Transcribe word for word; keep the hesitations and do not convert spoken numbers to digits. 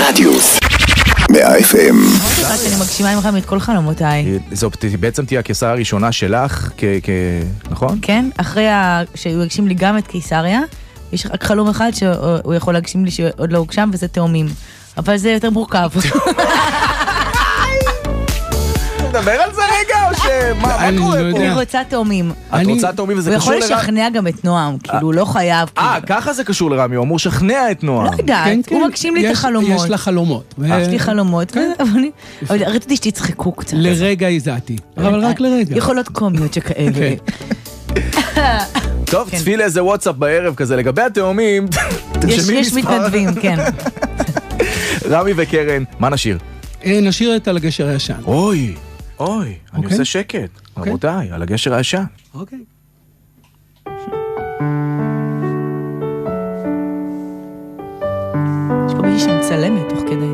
רדיוס מאה אף אם. אני מגשימה ממך את כל חלומותיי. זו בעצם תהיה הקיסריה הראשונה שלך, נכון? כן, אחרי שהוא הגשים לי גם את קיסריה, יש רק חלום אחד שהוא יכול להגשים לי שעוד לא הוגשם, וזה תאומים. אבל זה יותר מורכב. נדבר על זה רגע, או שמה קורה פה? אני רוצה תאומים. את רוצה תאומים וזה קשור לרמי? הוא יכול לשכנע גם את נועם, כאילו הוא לא חייב. אה, ככה זה קשור לרמי, הוא אמור לשכנע את נועם. לא יודעת, הוא מגשים לי את החלומות. יש לה חלומות. יש לי חלומות, אבל רציתי שתצחקו קצת. לרגע הזעתי, אבל רק לרגע. יכולות קומיות שכאלה. טוב, צפי לאיזה וואטסאפ בערב כזה, לגבי התאומים, יש מתנדבים, כן. רמי וקרן, מה נשיר? נשיר את על הגשר הישן. אוי, אוי, אני עושה שקט. רבותיי, על הגשר הישן. אוקיי. יש פה מישהי שמצלמת תוך כדי.